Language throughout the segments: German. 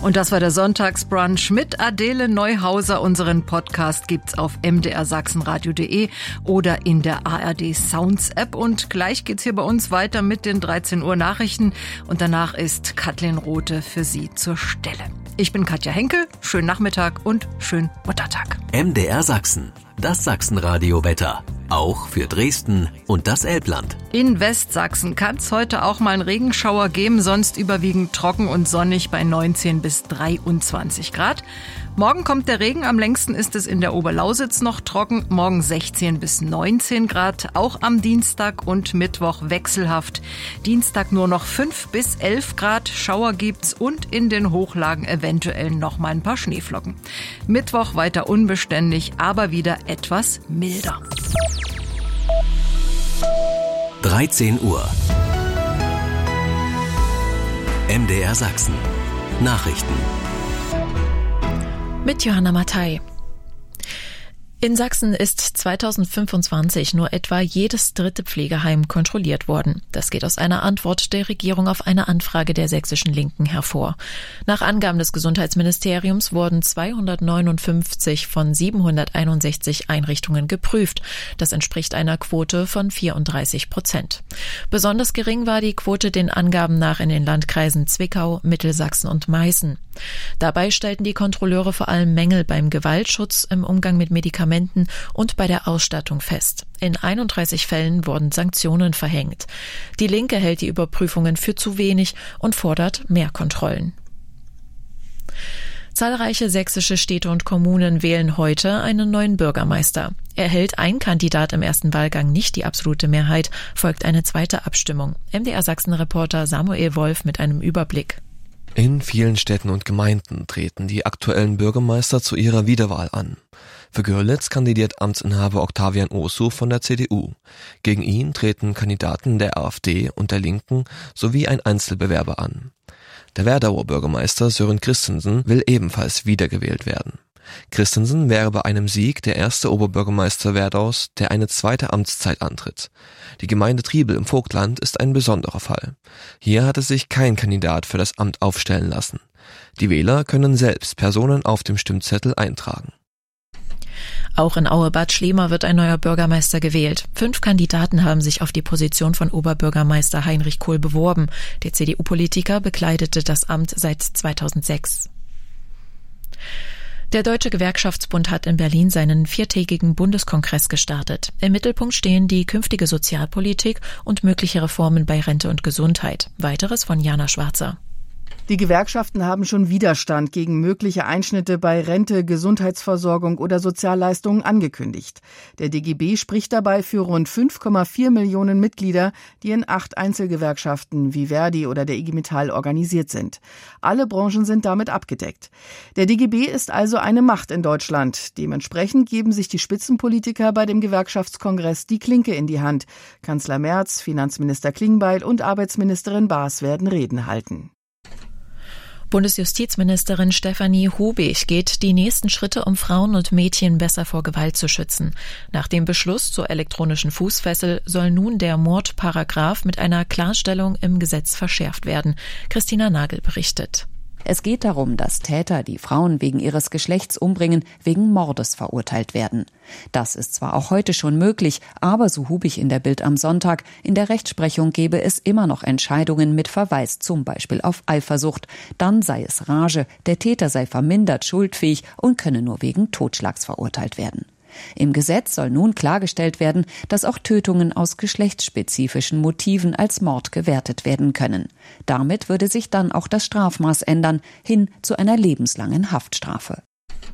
Und das war der Sonntagsbrunch mit Adele Neuhauser. Unseren Podcast gibt's auf mdrsachsenradio.de oder in der ARD Sounds App. Und gleich geht's hier bei uns weiter mit den 13 Uhr Nachrichten. Und danach ist Kathleen Rothe für Sie zur Stelle. Ich bin Katja Henkel. Schönen Nachmittag und schönen Muttertag. MDR Sachsen, das Sachsenradio-Wetter. Auch für Dresden und das Elbland. In Westsachsen kann es heute auch mal einen Regenschauer geben, sonst überwiegend trocken und sonnig bei 19 bis 23 Grad. Morgen kommt der Regen, am längsten ist es in der Oberlausitz noch trocken, morgen 16 bis 19 Grad, auch am Dienstag und Mittwoch wechselhaft. Dienstag nur noch 5 bis 11 Grad, Schauer gibt's und in den Hochlagen eventuell noch mal ein paar Schneeflocken. Mittwoch weiter unbeständig, aber wieder etwas milder. 13 Uhr. MDR Sachsen. Nachrichten. Mit Johanna Mattei. In Sachsen ist 2025 nur etwa jedes dritte Pflegeheim kontrolliert worden. Das geht aus einer Antwort der Regierung auf eine Anfrage der sächsischen Linken hervor. Nach Angaben des Gesundheitsministeriums wurden 259 von 761 Einrichtungen geprüft. Das entspricht einer Quote von 34%. Besonders gering war die Quote den Angaben nach in den Landkreisen Zwickau, Mittelsachsen und Meißen. Dabei stellten die Kontrolleure vor allem Mängel beim Gewaltschutz, im Umgang mit Medikamenten und bei der Ausstattung fest. In 31 Fällen wurden Sanktionen verhängt. Die Linke hält die Überprüfungen für zu wenig und fordert mehr Kontrollen. Zahlreiche sächsische Städte und Kommunen wählen heute einen neuen Bürgermeister. Erhält ein Kandidat im ersten Wahlgang nicht die absolute Mehrheit, folgt eine zweite Abstimmung. MDR Sachsen-Reporter Samuel Wolf mit einem Überblick. In vielen Städten und Gemeinden treten die aktuellen Bürgermeister zu ihrer Wiederwahl an. Für Görlitz kandidiert Amtsinhaber Octavian Osu von der CDU. Gegen ihn treten Kandidaten der AfD und der Linken sowie ein Einzelbewerber an. Der Werdauer Bürgermeister Sören Christensen will ebenfalls wiedergewählt werden. Christensen wäre bei einem Sieg der erste Oberbürgermeister Werdaus, der eine zweite Amtszeit antritt. Die Gemeinde Triebel im Vogtland ist ein besonderer Fall. Hier hatte sich kein Kandidat für das Amt aufstellen lassen. Die Wähler können selbst Personen auf dem Stimmzettel eintragen. Auch in Aue-Bad Schlema wird ein neuer Bürgermeister gewählt. 5 Kandidaten haben sich auf die Position von Oberbürgermeister Heinrich Kohl beworben. Der CDU-Politiker bekleidete das Amt seit 2006. Der Deutsche Gewerkschaftsbund hat in Berlin seinen 4-tägigen Bundeskongress gestartet. Im Mittelpunkt stehen die künftige Sozialpolitik und mögliche Reformen bei Rente und Gesundheit. Weiteres von Jana Schwarzer. Die Gewerkschaften haben schon Widerstand gegen mögliche Einschnitte bei Rente, Gesundheitsversorgung oder Sozialleistungen angekündigt. Der DGB spricht dabei für rund 5,4 Millionen Mitglieder, die in 8 Einzelgewerkschaften wie Verdi oder der IG Metall organisiert sind. Alle Branchen sind damit abgedeckt. Der DGB ist also eine Macht in Deutschland. Dementsprechend geben sich die Spitzenpolitiker bei dem Gewerkschaftskongress die Klinke in die Hand. Kanzler Merz, Finanzminister Klingbeil und Arbeitsministerin Baas werden Reden halten. Bundesjustizministerin Stefanie Hubig geht die nächsten Schritte, um Frauen und Mädchen besser vor Gewalt zu schützen. Nach dem Beschluss zur elektronischen Fußfessel soll nun der Mordparagraph mit einer Klarstellung im Gesetz verschärft werden. Christina Nagel berichtet. Es geht darum, dass Täter, die Frauen wegen ihres Geschlechts umbringen, wegen Mordes verurteilt werden. Das ist zwar auch heute schon möglich, aber so Hubig in der Bild am Sonntag, in der Rechtsprechung gebe es immer noch Entscheidungen mit Verweis zum Beispiel auf Eifersucht. Dann sei es Rage, der Täter sei vermindert schuldfähig und könne nur wegen Totschlags verurteilt werden. Im Gesetz soll nun klargestellt werden, dass auch Tötungen aus geschlechtsspezifischen Motiven als Mord gewertet werden können. Damit würde sich dann auch das Strafmaß ändern, hin zu einer lebenslangen Haftstrafe.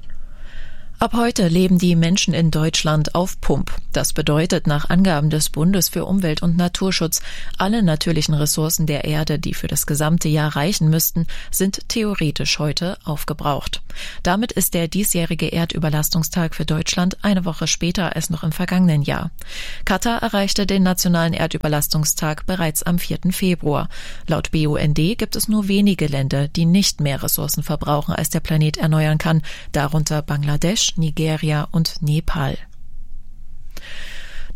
Ab heute leben die Menschen in Deutschland auf Pump. Das bedeutet nach Angaben des Bundes für Umwelt- und Naturschutz, alle natürlichen Ressourcen der Erde, die für das gesamte Jahr reichen müssten, sind theoretisch heute aufgebraucht. Damit ist der diesjährige Erdüberlastungstag für Deutschland eine Woche später als noch im vergangenen Jahr. Katar erreichte den nationalen Erdüberlastungstag bereits am 4. Februar. Laut BUND gibt es nur wenige Länder, die nicht mehr Ressourcen verbrauchen, als der Planet erneuern kann, darunter Bangladesch, Nigeria und Nepal.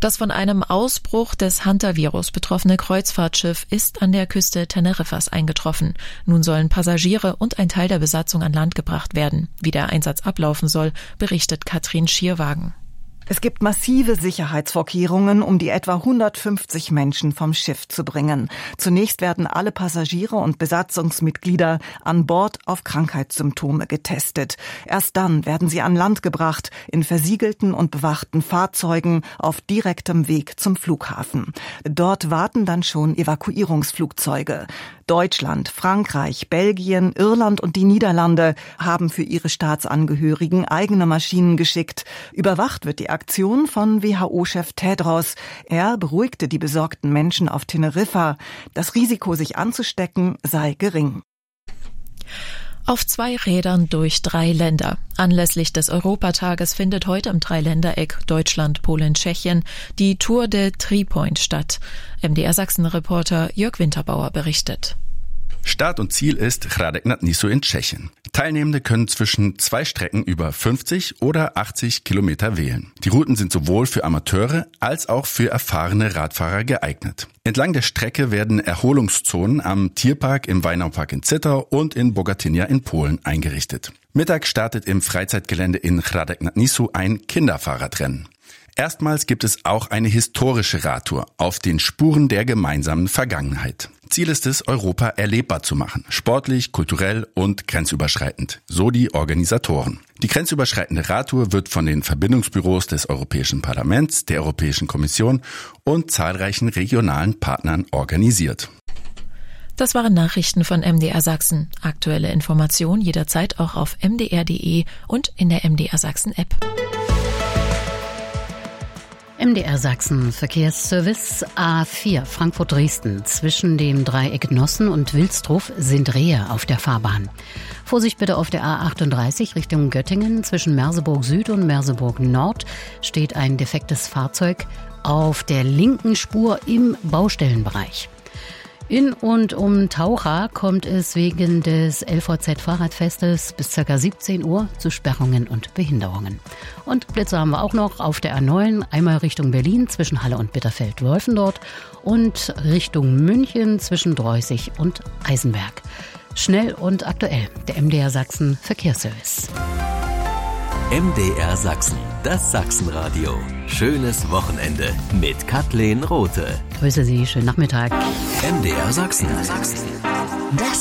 Das von einem Ausbruch des Hantavirus betroffene Kreuzfahrtschiff ist an der Küste Teneriffas eingetroffen. Nun sollen Passagiere und ein Teil der Besatzung an Land gebracht werden. Wie der Einsatz ablaufen soll, berichtet Katrin Schierwagen. Es gibt massive Sicherheitsvorkehrungen, um die etwa 150 Menschen vom Schiff zu bringen. Zunächst werden alle Passagiere und Besatzungsmitglieder an Bord auf Krankheitssymptome getestet. Erst dann werden sie an Land gebracht, in versiegelten und bewachten Fahrzeugen auf direktem Weg zum Flughafen. Dort warten dann schon Evakuierungsflugzeuge. Deutschland, Frankreich, Belgien, Irland und die Niederlande haben für ihre Staatsangehörigen eigene Maschinen geschickt. Überwacht wird die Aktion von WHO-Chef Tedros. Er beruhigte die besorgten Menschen auf Teneriffa. Das Risiko, sich anzustecken, sei gering. Auf 2 Rädern durch 3 Länder. Anlässlich des Europatages findet heute im Dreiländereck Deutschland, Polen, Tschechien die Tour de Tri-Point statt. MDR Sachsen-Reporter Jörg Winterbauer berichtet. Start und Ziel ist Hradec nad Nisou in Tschechien. Teilnehmende können zwischen 2 Strecken über 50 oder 80 Kilometer wählen. Die Routen sind sowohl für Amateure als auch für erfahrene Radfahrer geeignet. Entlang der Strecke werden Erholungszonen am Tierpark im Weinaupark in Zittau und in Bogatynia in Polen eingerichtet. Mittag startet im Freizeitgelände in Hradec nad Nisou ein Kinderfahrradrennen. Erstmals gibt es auch eine historische Radtour auf den Spuren der gemeinsamen Vergangenheit. Ziel ist es, Europa erlebbar zu machen, sportlich, kulturell und grenzüberschreitend, so die Organisatoren. Die grenzüberschreitende Radtour wird von den Verbindungsbüros des Europäischen Parlaments, der Europäischen Kommission und zahlreichen regionalen Partnern organisiert. Das waren Nachrichten von MDR Sachsen. Aktuelle Informationen jederzeit auch auf mdr.de und in der MDR Sachsen App. MDR Sachsen Verkehrsservice A4 Frankfurt-Dresden. Zwischen dem Dreieck Nossen und Wilsdruf sind Rehe auf der Fahrbahn. Vorsicht bitte auf der A38 Richtung Göttingen. Zwischen Merseburg Süd und Merseburg Nord steht ein defektes Fahrzeug auf der linken Spur im Baustellenbereich. In und um Taucha kommt es wegen des LVZ-Fahrradfestes bis ca. 17 Uhr zu Sperrungen und Behinderungen. Und Blitze haben wir auch noch auf der A9, einmal Richtung Berlin zwischen Halle und Bitterfeld-Wolfendorf und Richtung München zwischen Dreußig und Eisenberg. Schnell und aktuell, der MDR Sachsen Verkehrsservice. MDR Sachsen, das Sachsenradio. Schönes Wochenende mit Kathleen Rothe. Grüße Sie, schönen Nachmittag. MDR Sachsen. Das